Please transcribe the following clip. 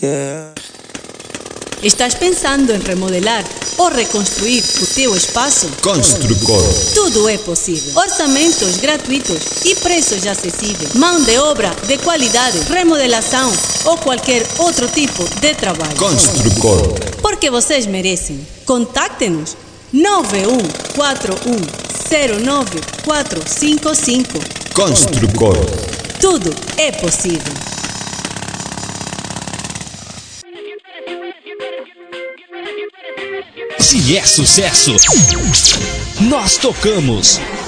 Estás pensando em remodelar ou reconstruir o teu espaço? Construcor. Tudo é possível. Orçamentos gratuitos e preços acessíveis. Mão de obra de qualidade, remodelação ou qualquer outro tipo de trabalho. Construcor. Porque vocês merecem. Contacte-nos 9141094455. Construcor. Tudo é possível. Se é sucesso, nós tocamos.